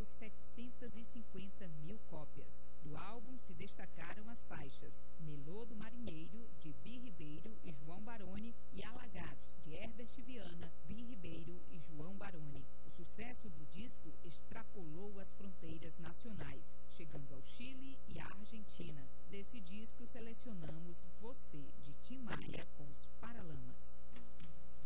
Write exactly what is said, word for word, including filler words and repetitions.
vendeu setecentas e cinquenta mil cópias. Do álbum se destacaram as faixas Melô do Marinheiro, de Bi Ribeiro,